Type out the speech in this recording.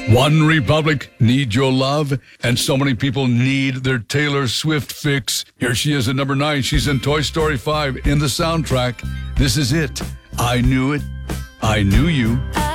One Republic need your love, and so many people need their Taylor Swift fix. Here she is at number 9. She's in Toy Story 5 in the soundtrack. This is it. I knew it. I knew you.